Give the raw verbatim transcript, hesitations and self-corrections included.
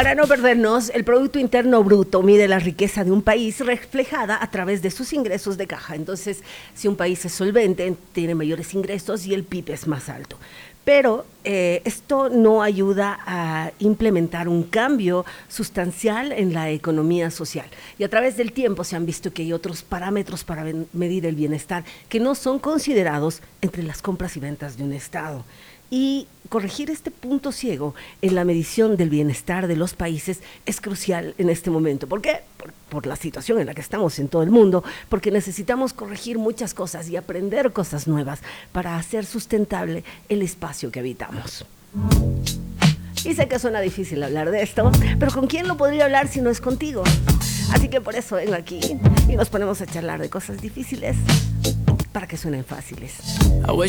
Para no perdernos, el Producto Interno Bruto mide la riqueza de un país reflejada a través de sus ingresos de caja. Entonces, si un país es solvente, tiene mayores ingresos y el P I B es más alto. Pero eh, esto no ayuda a implementar un cambio sustancial en la economía social. Y a través del tiempo se han visto que hay otros parámetros para medir el bienestar que no son considerados entre las compras y ventas de un Estado. Y corregir este punto ciego en la medición del bienestar de los países es crucial en este momento. ¿Por qué? Por, por la situación en la que estamos en todo el mundo, porque necesitamos corregir muchas cosas y aprender cosas nuevas para hacer sustentable el espacio que habitamos. Y sé que suena difícil hablar de esto, pero ¿con quién lo podría hablar si no es contigo? Así que por eso vengo aquí y nos ponemos a charlar de cosas difíciles para que suenen fáciles.